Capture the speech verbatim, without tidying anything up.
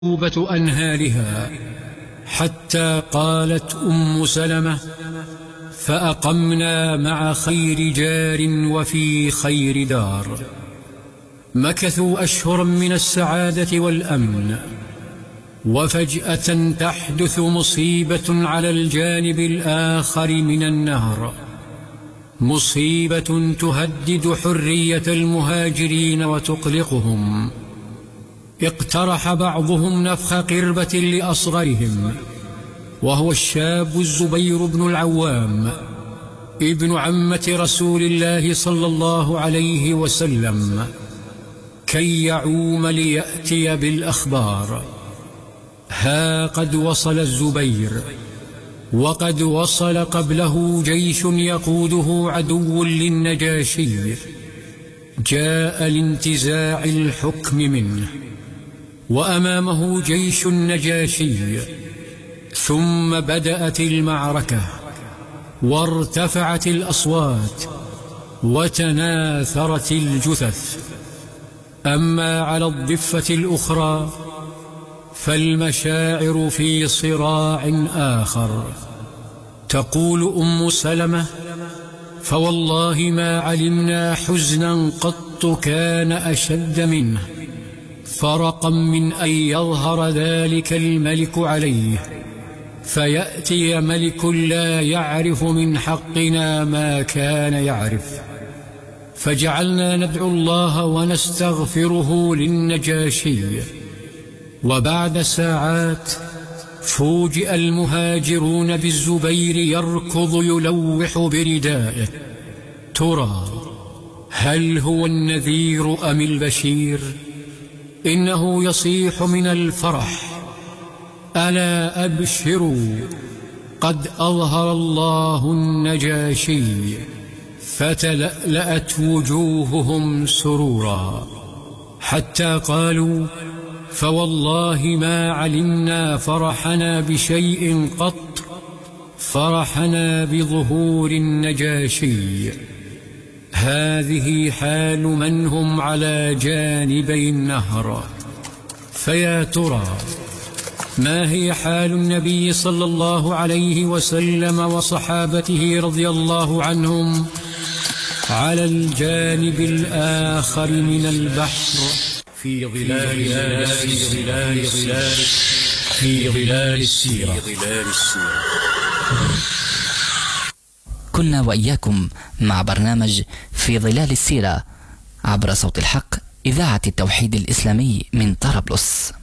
عقوبة أنهارها، حتى قالت أم سلمة: فأقمنا مع خير جار وفي خير دار. مكثوا أشهرا من السعادة والأمن، وفجأة تحدث مصيبة على الجانب الآخر من النهر، مصيبة تهدد حرية المهاجرين وتقلقهم. اقترح بعضهم نفخ قربة لأصغرهم، وهو الشاب الزبير بن العوام ابن عمة رسول الله صلى الله عليه وسلم، كي يعوم ليأتي بالأخبار. ها قد وصل الزبير، وقد وصل قبله جيش يقوده عدو للنجاشي، جاء لانتزاع الحكم منه، وأمامه جيش النجاشي. ثم بدأت المعركة، وارتفعت الأصوات، وتناثرت الجثث. أما على الضفة الأخرى فالمشاعر في صراع آخر. تقول أم سلمة: فوالله ما علمنا حزنا قط كان أشد منه، فرقا من أن يظهر ذلك الملك عليه، فيأتي ملك لا يعرف من حقنا ما كان يعرف. فجعلنا ندعو الله ونستغفره للنجاشي. وبعد ساعات فوجئ المهاجرون بالزبير يركض يلوح بردائه. ترى هل هو النذير أم البشير؟ إنه يصيح من الفرح: ألا أبشروا، قد أظهر الله النجاشي. فتلألأت وجوههم سرورا، حتى قالوا: فوالله ما علمنا فرحنا بشيء قط، فرحنا بظهور النجاشي. هذه حال من هم على جانبي النهر. فيا ترى ما هي حال النبي صلى الله عليه وسلم وصحابته رضي الله عنهم على الجانب الآخر من البحر، في ظلال في ظلال في ظلال السيرة. كنا وإياكم مع برنامج في ظلال السيرة عبر صوت الحق، إذاعة التوحيد الإسلامي من طرابلس.